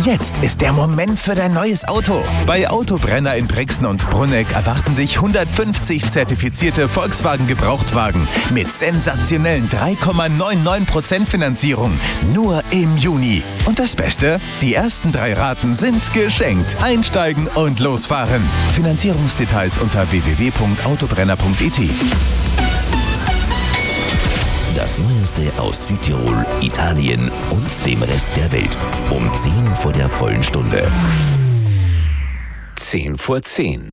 Jetzt ist der Moment für dein neues Auto. Bei Autobrenner in Brixen und Brunegg erwarten dich 150 zertifizierte Volkswagen-Gebrauchtwagen mit sensationellen 3,99% Finanzierung. Nur im Juni. Und das Beste? Die ersten 3 Raten sind geschenkt. Einsteigen und losfahren. Finanzierungsdetails unter www.autobrenner.it. Das Neueste aus Südtirol, Italien und dem Rest der Welt. Um 10 vor der vollen Stunde. 10 vor 10.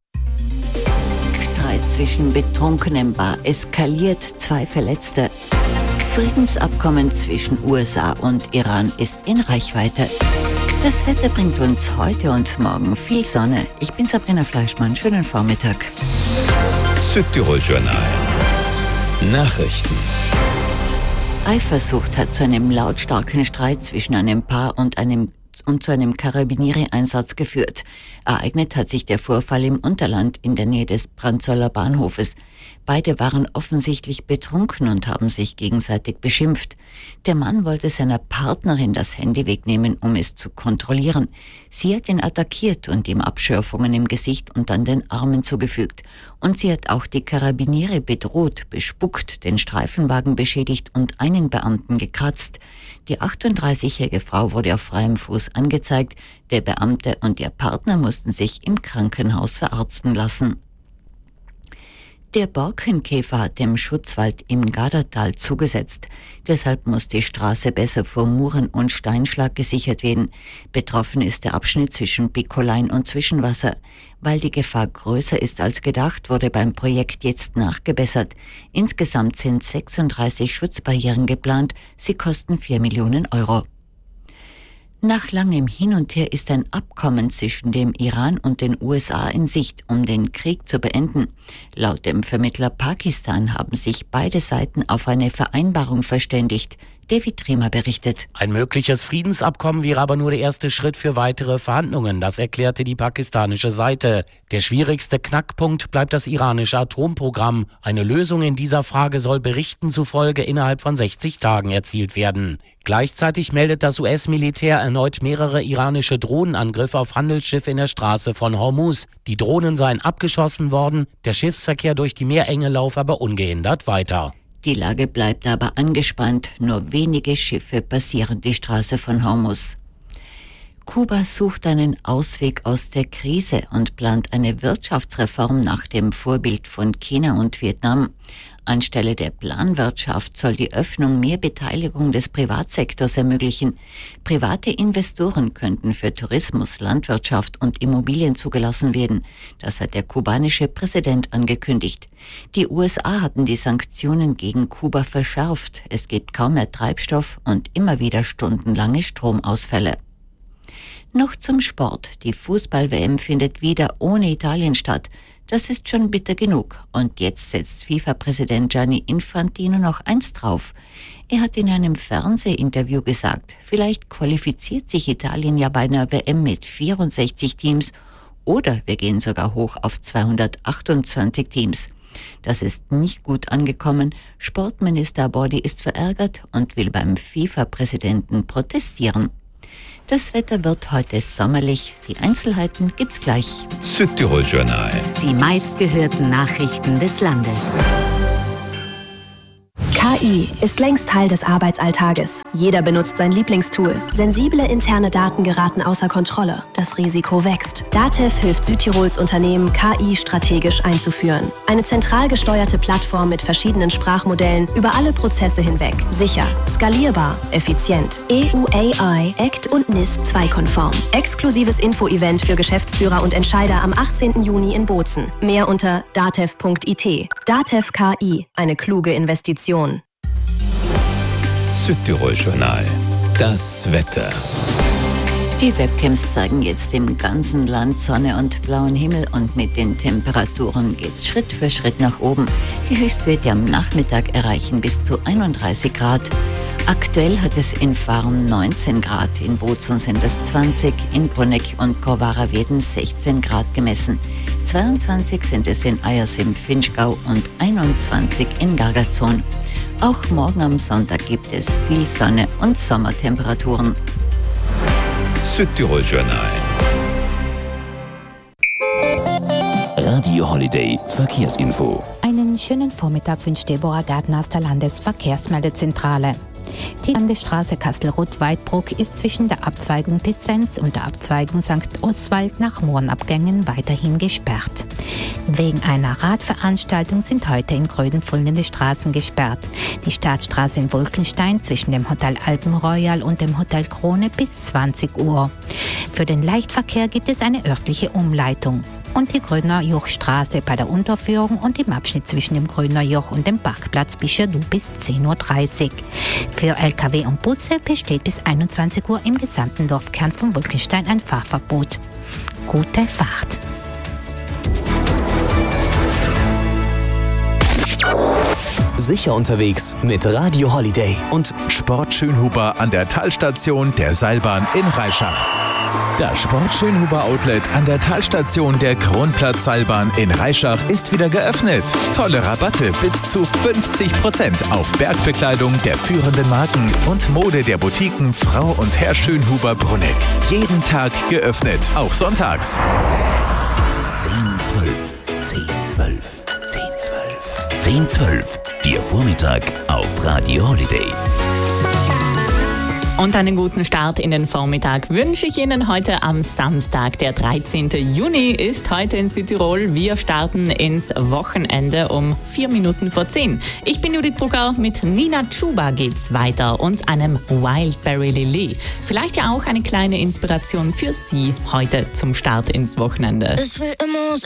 Streit zwischen Betrunkenen Bar eskaliert, 2 Verletzte. Friedensabkommen zwischen USA und Iran ist in Reichweite. Das Wetter bringt uns heute und morgen viel Sonne. Ich bin Sabrina Fleischmann. Schönen Vormittag. Südtirol Journal. Nachrichten. Eifersucht hat zu einem lautstarken Streit zwischen einem Paar und zu einem Carabinieri-Einsatz geführt. Ereignet hat sich der Vorfall im Unterland in der Nähe des Brandzoller Bahnhofes. Beide waren offensichtlich betrunken und haben sich gegenseitig beschimpft. Der Mann wollte seiner Partnerin das Handy wegnehmen, um es zu kontrollieren. Sie hat ihn attackiert und ihm Abschürfungen im Gesicht und an den Armen zugefügt. Und sie hat auch die Karabiniere bedroht, bespuckt, den Streifenwagen beschädigt und einen Beamten gekratzt. Die 38-jährige Frau wurde auf freiem Fuß angezeigt. Der Beamte und ihr Partner mussten sich im Krankenhaus verarzten lassen. Der Borkenkäfer hat dem Schutzwald im Gardatal zugesetzt. Deshalb muss die Straße besser vor Muren und Steinschlag gesichert werden. Betroffen ist der Abschnitt zwischen Pickolein und Zwischenwasser. Weil die Gefahr größer ist als gedacht, wurde beim Projekt jetzt nachgebessert. Insgesamt sind 36 Schutzbarrieren geplant. Sie kosten 4 Millionen Euro. Nach langem Hin und Her ist ein Abkommen zwischen dem Iran und den USA in Sicht, um den Krieg zu beenden. Laut dem Vermittler Pakistan haben sich beide Seiten auf eine Vereinbarung verständigt. David Riemer berichtet. Ein mögliches Friedensabkommen wäre aber nur der erste Schritt für weitere Verhandlungen, das erklärte die pakistanische Seite. Der schwierigste Knackpunkt bleibt das iranische Atomprogramm. Eine Lösung in dieser Frage soll Berichten zufolge innerhalb von 60 Tagen erzielt werden. Gleichzeitig meldet das US-Militär erneut mehrere iranische Drohnenangriffe auf Handelsschiffe in der Straße von Hormuz. Die Drohnen seien abgeschossen worden, der Schiffsverkehr durch die Meerenge laufe aber ungehindert weiter. Die Lage bleibt aber angespannt. Nur wenige Schiffe passieren die Straße von Hormuz. Kuba sucht einen Ausweg aus der Krise und plant eine Wirtschaftsreform nach dem Vorbild von China und Vietnam. Anstelle der Planwirtschaft soll die Öffnung mehr Beteiligung des Privatsektors ermöglichen. Private Investoren könnten für Tourismus, Landwirtschaft und Immobilien zugelassen werden. Das hat der kubanische Präsident angekündigt. Die USA hatten die Sanktionen gegen Kuba verschärft. Es gibt kaum mehr Treibstoff und immer wieder stundenlange Stromausfälle. Noch zum Sport. Die Fußball-WM findet wieder ohne Italien statt. Das ist schon bitter genug. Und jetzt setzt FIFA-Präsident Gianni Infantino noch eins drauf. Er hat in einem Fernsehinterview gesagt, vielleicht qualifiziert sich Italien ja bei einer WM mit 64 Teams oder wir gehen sogar hoch auf 228 Teams. Das ist nicht gut angekommen. Sportminister Bordi ist verärgert und will beim FIFA-Präsidenten protestieren. Das Wetter wird heute sommerlich. Die Einzelheiten gibt's gleich. Südtirol Journal. Die meistgehörten Nachrichten des Landes. KI ist längst Teil des Arbeitsalltages. Jeder benutzt sein Lieblingstool. Sensible interne Daten geraten außer Kontrolle. Das Risiko wächst. DATEV hilft Südtirols Unternehmen, KI strategisch einzuführen. Eine zentral gesteuerte Plattform mit verschiedenen Sprachmodellen über alle Prozesse hinweg. Sicher, skalierbar, effizient. EU AI, ACT und NIS 2-konform. Exklusives Info-Event für Geschäftsführer und Entscheider am 18. Juni in Bozen. Mehr unter datev.it. DATEV KI, eine kluge Investition. Südtirol Journal. Das Wetter. Die Webcams zeigen jetzt im ganzen Land Sonne und blauen Himmel und mit den Temperaturen geht's Schritt für Schritt nach oben. Die Höchstwerte am Nachmittag erreichen bis zu 31 Grad. Aktuell hat es in Farm 19 Grad, in Bozen sind es 20, in Brunegg und Korvara werden 16 Grad gemessen. 22 sind es in Eyers im Finchgau und 21 in Gargazon. Auch morgen am Sonntag gibt es viel Sonne und Sommertemperaturen. Südtirol-Journal. Radio Holiday Verkehrsinfo. Einen schönen Vormittag wünscht Deborah Gardner aus der Landesverkehrsmeldezentrale. Die Landesstraße Kassel-Ruth-Weidbruck ist zwischen der Abzweigung Dissens und der Abzweigung St. Oswald nach Mohrenabgängen weiterhin gesperrt. Wegen einer Radveranstaltung sind heute in Gröden folgende Straßen gesperrt. Die Staatsstraße in Wolkenstein zwischen dem Hotel Alpenroyal und dem Hotel Krone bis 20 Uhr. Für den Leichtverkehr gibt es eine örtliche Umleitung. Und die Grödner Jochstraße bei der Unterführung und im Abschnitt zwischen dem Grödner Joch und dem Parkplatz Bischadu bis 10.30 Uhr. Für Lkw und Busse besteht bis 21 Uhr im gesamten Dorfkern von Wolkenstein ein Fahrverbot. Gute Fahrt! Sicher unterwegs mit Radio Holiday und Sport Schönhuber an der Talstation der Seilbahn in Reischach. Das Sport Schönhuber Outlet an der Talstation der Kronplatz-Seilbahn in Reischach ist wieder geöffnet. Tolle Rabatte bis zu 50% auf Bergbekleidung der führenden Marken und Mode der Boutiquen Frau und Herr Schönhuber Brunneck. Jeden Tag geöffnet, auch sonntags. 10-12. Ihr Vormittag auf Radio Holiday. Und einen guten Start in den Vormittag wünsche ich Ihnen heute am Samstag. Der 13. Juni ist heute in Südtirol. Wir starten ins Wochenende um 4 Minuten vor 10. Ich bin Judith Brugger, mit Nina Chuba geht's weiter und einem Wildberry Lily. Vielleicht ja auch eine kleine Inspiration für Sie heute zum Start ins Wochenende.